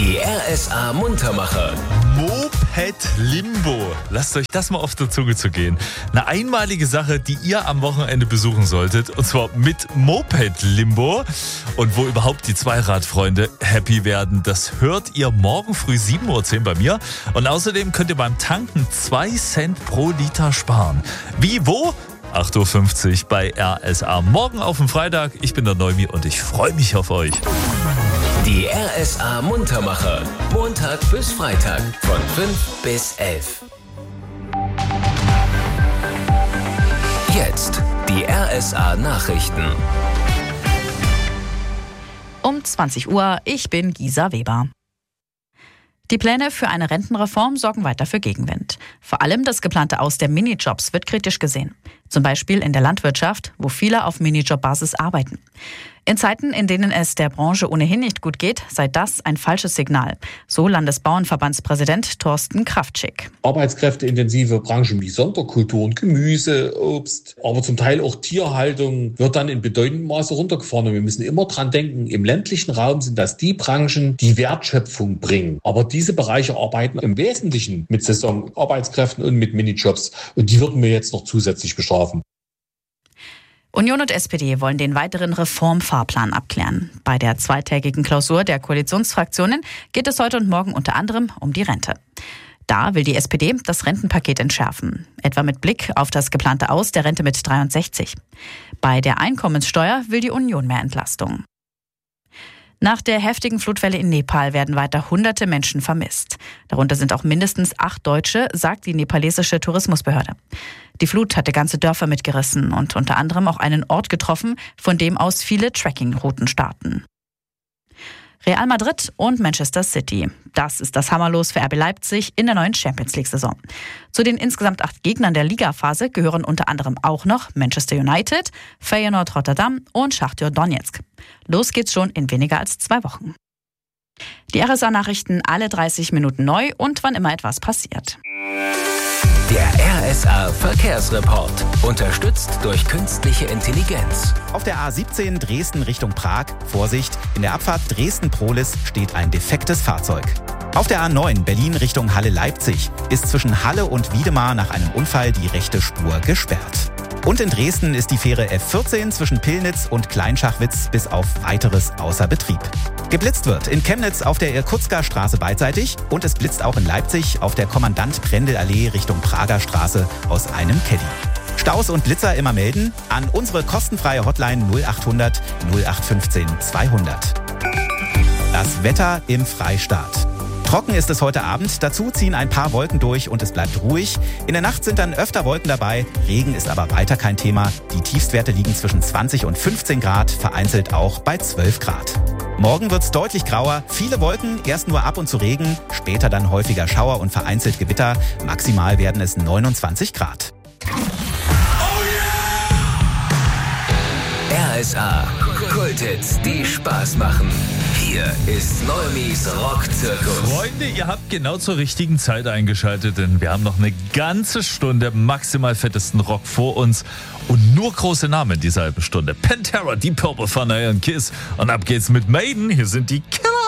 Die RSA Muntermacher. Moped Limbo. Lasst euch das mal auf der Zunge zu gehen. Eine einmalige Sache, die ihr am Wochenende besuchen solltet. Und zwar mit Moped Limbo. Und wo überhaupt die Zweiradfreunde happy werden, das hört ihr morgen früh 7.10 Uhr bei mir. Und außerdem könnt ihr beim Tanken 2 Cent pro Liter sparen. Wie, wo? 8.50 Uhr bei RSA. Morgen auf dem Freitag. Ich bin der Neumi und ich freue mich auf euch. Die RSA Muntermacher. Montag bis Freitag von 5 bis 11. Jetzt die RSA Nachrichten. Um 20 Uhr, ich bin Gisa Weber. Die Pläne für eine Rentenreform sorgen weiter für Gegenwind. Vor allem das geplante Aus der Minijobs wird kritisch gesehen. Zum Beispiel in der Landwirtschaft, wo viele auf Minijobbasis arbeiten. In Zeiten, in denen es der Branche ohnehin nicht gut geht, sei das ein falsches Signal. So Landesbauernverbandspräsident Thorsten Kraftschick. Arbeitskräfteintensive Branchen wie Sonderkulturen, Gemüse, Obst, aber zum Teil auch Tierhaltung wird dann in bedeutendem Maße runtergefahren. Und wir müssen immer dran denken, im ländlichen Raum sind das die Branchen, die Wertschöpfung bringen. Aber diese Bereiche arbeiten im Wesentlichen mit Saisonarbeitskräften und mit Minijobs. Und die würden wir jetzt noch zusätzlich bestrafen. Union und SPD wollen den weiteren Reformfahrplan abklären. Bei der zweitägigen Klausur der Koalitionsfraktionen geht es heute und morgen unter anderem um die Rente. Da will die SPD das Rentenpaket entschärfen, etwa mit Blick auf das geplante Aus der Rente mit 63. Bei der Einkommenssteuer will die Union mehr Entlastung. Nach der heftigen Flutwelle in Nepal werden weiter hunderte Menschen vermisst. Darunter sind auch mindestens 8 Deutsche, sagt die nepalesische Tourismusbehörde. Die Flut hatte ganze Dörfer mitgerissen und unter anderem auch einen Ort getroffen, von dem aus viele Trekkingrouten starten. Real Madrid und Manchester City. Das ist das Hammerlos für RB Leipzig in der neuen Champions-League-Saison. Zu den insgesamt 8 Gegnern der Ligaphase gehören unter anderem auch noch Manchester United, Feyenoord Rotterdam und Schachtar Donetsk. Los geht's schon in weniger als 2 Wochen. Die RSA-Nachrichten alle 30 Minuten neu und wann immer etwas passiert. Der RSA Verkehrsreport. Unterstützt durch künstliche Intelligenz. Auf der A17 Dresden Richtung Prag. Vorsicht, in der Abfahrt Dresden-Prohlis steht ein defektes Fahrzeug. Auf der A9 Berlin Richtung Halle-Leipzig ist zwischen Halle und Wiedemar nach einem Unfall die rechte Spur gesperrt. Und in Dresden ist die Fähre F14 zwischen Pillnitz und Kleinschachwitz bis auf Weiteres außer Betrieb. Geblitzt wird in Chemnitz auf der Irkutsker Straße beidseitig und es blitzt auch in Leipzig auf der Kommandant-Prendel-Allee Richtung Prager Straße aus einem Caddy. Staus und Blitzer immer melden an unsere kostenfreie Hotline 0800 0815 200. Das Wetter im Freistaat. Trocken ist es heute Abend, dazu ziehen ein paar Wolken durch und es bleibt ruhig. In der Nacht sind dann öfter Wolken dabei, Regen ist aber weiter kein Thema. Die Tiefstwerte liegen zwischen 20 und 15 Grad, vereinzelt auch bei 12 Grad. Morgen wird's deutlich grauer, viele Wolken, erst nur ab und zu Regen, später dann häufiger Schauer und vereinzelt Gewitter. Maximal werden es 29 Grad. RSA Kulthits, die Spaß machen. Hier ist Neumis Rockzirkus. Freunde, ihr habt genau zur richtigen Zeit eingeschaltet, denn wir haben noch eine ganze Stunde maximal fettesten Rock vor uns und nur große Namen in dieser halben Stunde. Pantera, Deep Purple, Van Halen, Kiss und ab geht's mit Maiden. Hier sind die Killer.